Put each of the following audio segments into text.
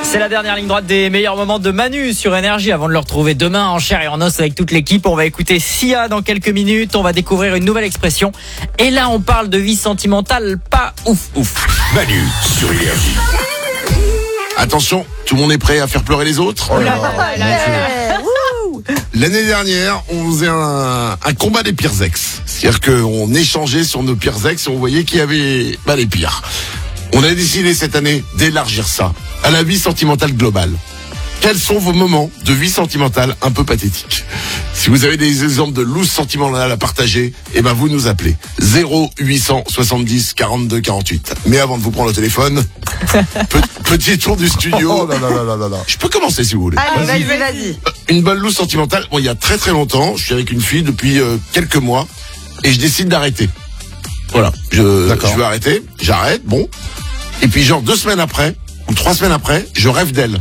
C'est la dernière ligne droite des meilleurs moments de Manu sur Énergie. Avant de le retrouver demain en chair et en os avec toute l'équipe, on va écouter Sia dans quelques minutes. On va découvrir une nouvelle expression. Et là, on parle de vie sentimentale pas ouf. Manu sur Énergie. Attention, tout le monde est prêt à faire pleurer les autres? L'année dernière, on faisait un combat des pires ex. C'est-à-dire qu'on échangeait sur nos pires ex et on voyait qui avait les pires. On a décidé cette année d'élargir ça à la vie sentimentale globale. Quels sont vos moments de vie sentimentale un peu pathétiques? Si vous avez des exemples de loose sentimentale à partager, vous nous appelez 0870 42 48. Mais avant de vous prendre le téléphone, petit tour du studio. Je peux commencer si vous voulez. Allez, vas-y. Une bonne loose sentimentale. Bon, il y a très très longtemps, je suis avec une fille depuis quelques mois et je décide d'arrêter. Voilà, je veux arrêter, j'arrête, bon. Et puis genre 2 semaines après, ou 3 semaines après, je rêve d'elle.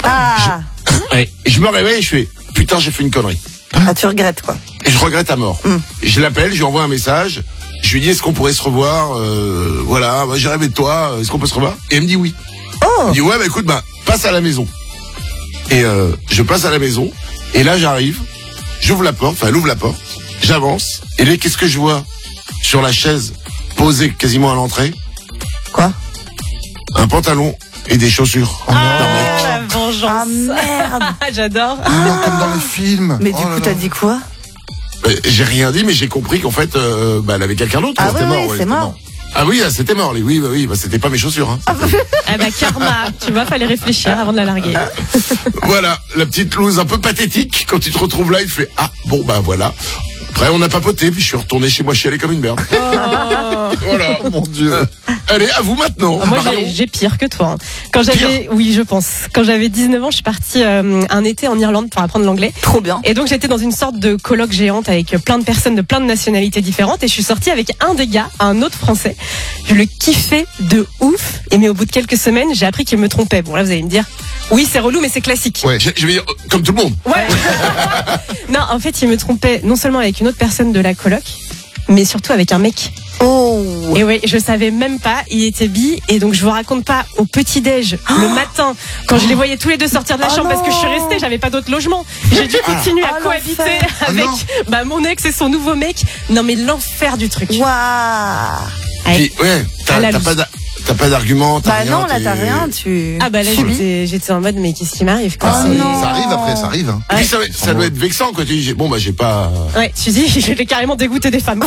Et je me réveille et je fais, putain, j'ai fait une connerie. Tu regrettes quoi? Et je regrette à mort. Je l'appelle, je lui envoie un message, je lui dis, est-ce qu'on pourrait se revoir? J'ai rêvé de toi, est-ce qu'on peut se revoir? Et elle me dit oui. Elle me dit, ouais, écoute, passe à la maison. Et je passe à la maison, et là j'arrive, j'ouvre la porte, elle ouvre la porte, j'avance, et là, qu'est-ce que je vois sur la chaise, posée quasiment à l'entrée? Quoi? Un pantalon et des chaussures. La vengeance. Ah merde. J'adore. Comme dans les films. Mais du coup, t'as dit quoi? J'ai rien dit, mais j'ai compris qu'en fait, elle avait quelqu'un d'autre. Ah C'était oui, mort, c'est mort. Ah oui, c'était mort. Oui, c'était pas mes chaussures. Hein. Karma. Tu vois, fallait réfléchir avant de la larguer. Voilà, la petite loose un peu pathétique. Quand tu te retrouves là, il fait voilà. Après, on a papoté, puis je suis retourné chez moi chialer comme une merde. Voilà. Oh mon Dieu. Allez, à vous maintenant. Moi, j'ai pire que toi. Oui, je pense. Quand j'avais 19 ans, je suis partie un été en Irlande pour apprendre l'anglais. Trop bien. Et donc, j'étais dans une sorte de colloque géante avec plein de personnes de plein de nationalités différentes. Et je suis sortie avec un des gars, un autre français. Je le kiffais de ouf. Mais au bout de quelques semaines, j'ai appris qu'il me trompait. Bon, là, vous allez me dire, oui, c'est relou, mais c'est classique. Ouais, je vais dire, comme tout le monde. Ouais. Non, en fait, il me trompait non seulement avec une autre personne de la coloc, mais surtout avec un mec. Et oui, je savais même pas, il était bi, et donc je vous raconte pas, au petit-déj, le matin, quand je les voyais tous les deux sortir de la chambre, parce que je suis restée, j'avais pas d'autre logement, j'ai dû continuer à cohabiter avec mon ex et son nouveau mec. Non mais l'enfer du truc. Waouh. Puis, ouais, t'as pas d'argument, t'as rien. Non, là, t'as rien, tu... Ah là, j'étais en mode, mais qu'est-ce qui m'arrive, quoi. Ça arrive après, ça arrive. Hein. Et puis ça doit être vexant, quoi. Tu dis, j'ai pas... Ouais, tu dis, je l'ai carrément dégoûté des femmes.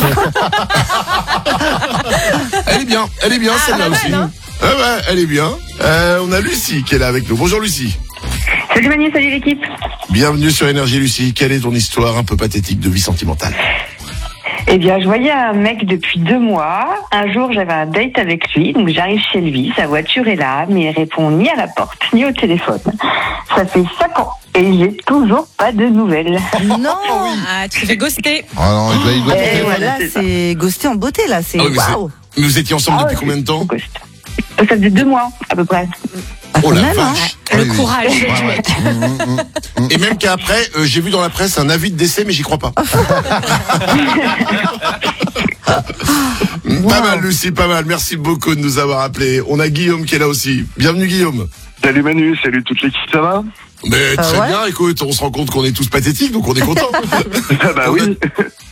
Elle est bien, celle-là aussi. Hein. Ah ouais, elle est bien. On a Lucie qui est là avec nous. Bonjour Lucie. Salut Manu, salut l'équipe. Bienvenue sur Énergie Lucie. Quelle est ton histoire un peu pathétique de vie sentimentale? Eh bien, je voyais un mec depuis 2 mois. Un jour, j'avais un date avec lui, donc j'arrive chez lui, sa voiture est là, mais il répond ni à la porte, ni au téléphone. Ça fait 5 ans et j'ai toujours pas de nouvelles. Non. Tu te fais ghoster. Ah non, il doit Et être voilà, Là, c'est ghosté en beauté, là. C'est waouh. Mais vous étiez ensemble depuis combien de temps? Ça faisait 2 mois, à peu près. Oh la même, vache. Le courage du mec. Et même qu'après, j'ai vu dans la presse un avis de décès, mais j'y crois pas. Pas mal Lucie, pas mal. Merci beaucoup de nous avoir appelés. On a Guillaume qui est là aussi. Bienvenue Guillaume. Salut Manu, salut toute l'équipe, ça va? Mais très bien, écoute, on se rend compte qu'on est tous pathétiques, donc on est contents. Bah oui.